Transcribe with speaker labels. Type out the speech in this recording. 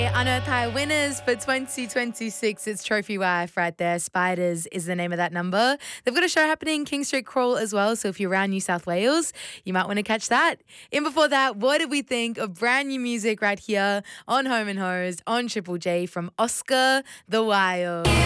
Speaker 1: Unearth High winners for 2026. It's Trophy Wife right there. Spiders is the name of that number. They've got a show happening, King Street Crawl as well. So if you're around New South Wales, you might want to catch that. In before that, what did we think of brand new music right here on Home and Hosed on Triple J from Oscar the Wild?